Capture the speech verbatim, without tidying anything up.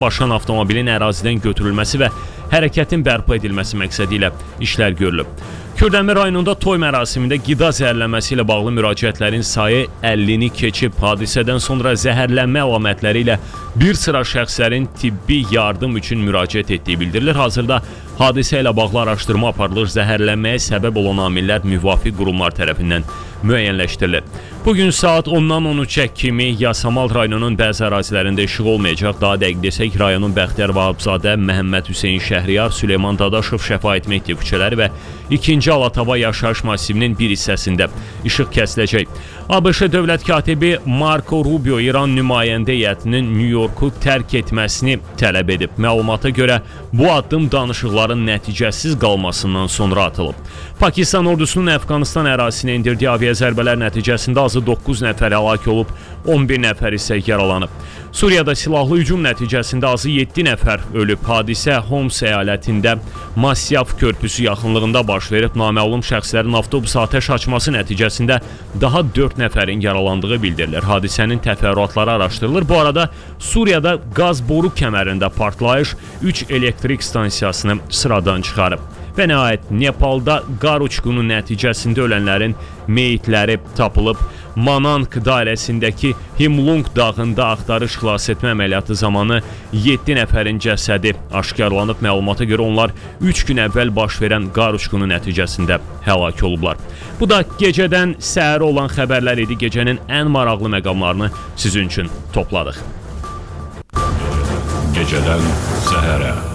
başlayan avtomobilin ərazidən götürülməsi və hərəkətin bərpa edilməsi məqsədi ilə işlər görülüb. Kürdəmir rayonunda toy mərasimində qida zəhərlənməsi ilə bağlı müraciətlərin sayı əllini keçib. Hadisədən sonra zəhərlənmə əlamətləri ilə bir sıra şəxslərin tibbi yardım üçün müraciət etdiyi bildirilir. Hazırda hadisə ilə bağlı araşdırma aparılır. Zəhərlənməyə səbəb olan amillər müvafiq qurumlar tərəfindən müəyyənləşdirilir. Bugün saat ondan on üçə kimi Yasamal rayonunun bəzi ərazilərində işıq olmayacaq. Daha dəqiq desək, rayonun Bəxtiyar Vahabzadə, Məhəmməd Hüseyin Şəhriyar, Süleyman Dadaşov, Şəfaət Mehdi küçələri və ikinci Alatava yaşayış masivinin bir hissəsində işıq kəsiləcək. ABŞ dövlət katibi Marco Rubio İran nümayəndə heyətinin New Yorku tərk etməsini tələb edib. Məlumata görə bu addım danışıqların nəticəsiz qalmasından sonra atılıb. Pakistan ordusunun Əfqanistan ərazisinə indirdiyi aviya zərbələr nəticəsində azı doqquz nəfər həlak olub, on bir nəfər isə yaralanıb. Suriyada silahlı hücum nəticəsində azı yeddi nəfər ölüb. Hadisə Homs əyalətində Masyaf körpüsü yaxınlığında baş verib. Naməlum şəxslərin avtobus atəş açması nəticəsində daha dörd nəfərin yaralandığı bildirilir. Hadisənin təfərrüatları araşdırılır. Bu arada Suriyada qaz boru kəmərində partlayış üç elektrik stansiyasını sıradan çıxarıb. Və nəhayət, Nepalda qar uçqunu nəticəsində ölənlərin meyitləri tapılıb. Mananq dairəsindəki Himlung dağında axtarış xilas etmə əməliyyatı zamanı yeddi nəfərin cəsədi aşkarlanıb. Məlumata görə onlar üç gün əvvəl baş verən qar uçqunu nəticəsində həlak olublar. Bu da gecədən səhərə olan xəbərlər idi. Gecənin ən maraqlı məqamlarını sizin üçün topladıq. Gecədən səhərə.